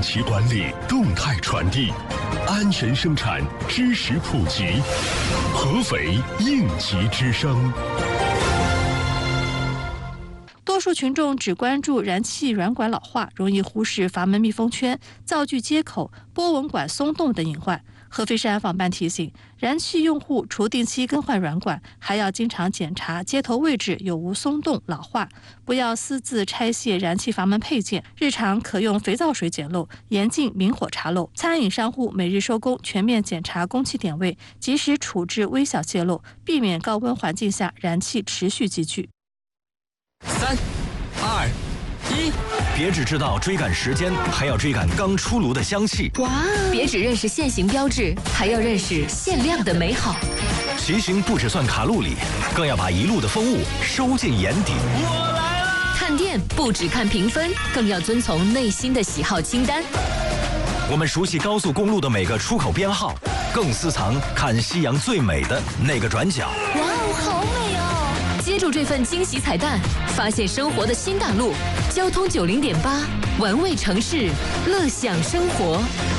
期管理动态传递，安全生产知识普及，合肥应急之声。 多数群众只关注燃气软管老化，容易忽视阀门密封圈、灶具接口、波纹管松动等隐患。合肥市安防办提醒，燃气用户除定期更换软管，还要经常检查接头位置有无松动老化，不要私自拆卸燃气阀门配件，日常可用肥皂水检漏，严禁明火查漏。餐饮商户每日收工全面检查供气点位，及时处置微小泄漏，避免高温环境下燃气持续积聚。 3、2、1，别只知道追赶时间，还要追赶刚出炉的香气。 哇！别只认识限行标志，还要认识限量的美好。 骑行不只算卡路里，更要把一路的风物收进眼底。 我来了！看店不只看评分，更要遵从内心的喜好清单。 我们熟悉高速公路的每个出口编号，更私藏看夕阳最美的那个转角。 哇哦，好美哦！接住这份惊喜彩蛋，发现生活的新大陆。交通90.8，玩味城市，乐享生活。